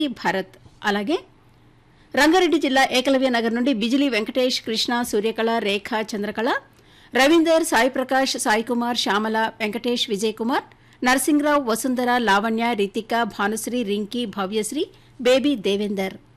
భరత్. అలాగే రంగారెడ్డి జిల్లా ఏకలవ్య నగర్ నుండి బిజిలీ వెంకటేష్, కృష్ణ, సూర్యకళ, రేఖ, చంద్రకళ, రవీందర్, సాయి ప్రకాష్, సాయి కుమార్, శ్యామల, వెంకటేష్, విజయ్ కుమార్, నరసింహరావు, వసుంధర, లావణ్య, రితిక, భానుశ్రీ, రింకీ, భవ్యశ్రీ, బేబీ దేవేందర్.